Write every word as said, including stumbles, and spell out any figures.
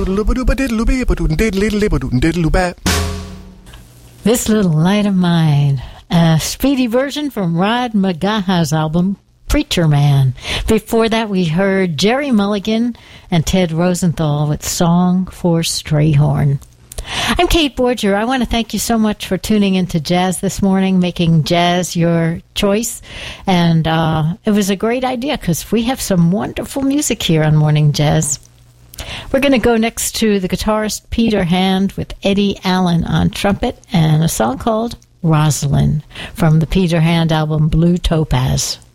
This Little Light of Mine, a speedy version from Rod McGaha's album, Preacher Man. Before that, we heard Jerry Mulligan and Ted Rosenthal with Song for Strayhorn. I'm Kate Borger. I want to thank you so much for tuning into Jazz this morning, making jazz your choice. And uh, it was a great idea because we have some wonderful music here on Morning Jazz. We're going to go next to the guitarist Peter Hand with Eddie Allen on trumpet and a song called Rosalind from the Peter Hand album Blue Topaz.